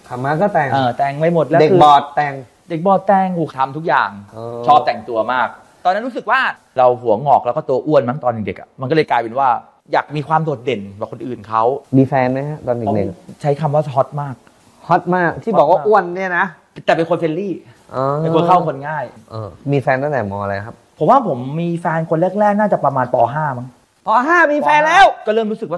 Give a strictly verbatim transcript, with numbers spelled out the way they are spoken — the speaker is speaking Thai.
ธรรมะก็แต่งเออแต่งไม่หมดแล้วเด็กบอร์ดแต่งเด็กบอร์ดแต่งกูทำทุกอย่างชอบแต่งตัวมากตอนนั้นรู้สึกว่าเราหัวงอกแล้วก็ตัวอ้วนมั้งตอนเด็กๆอ่ะมันก็เลยกลายเป็นว่าอยากมีความโดดเด่นกว่าคนอื่นเขามีแฟนไหมฮะตอนเด็กๆใช้คำว่าฮอตมากฮอตมากที่บอกว่าอ้วนเนี่ยนะแต่เป็นคนเฟรนลี่เป็นคนเข้าคนง่ายมีแฟนตั้งแต่ม.อะไรครับผมว่าผมมีแฟนคนแรกๆน่าจะประมาณป.ห้ามั้งป.ห้ามีแฟนแล้วก็เริ่มรู้สึกว่า